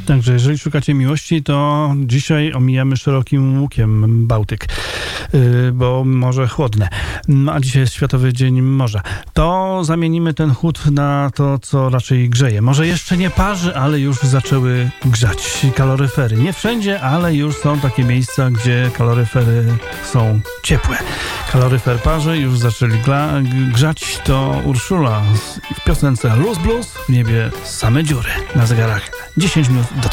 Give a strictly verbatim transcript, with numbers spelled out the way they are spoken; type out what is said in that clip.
Także jeżeli szukacie miłości, to dzisiaj omijamy szerokim łukiem Bałtyk, yy, bo morze chłodne. No, a dzisiaj jest Światowy Dzień Morza. To zamienimy ten chłód na to, co raczej grzeje. Może jeszcze nie parzy, ale już zaczęły grzać kaloryfery. Nie wszędzie, ale już są takie miejsca, gdzie kaloryfery są ciepłe. Kaloryfer parzy, już zaczęli gla- grzać. To Urszula w piosence Luz Blues, w niebie same dziury. Na zegarach dziesięć minut do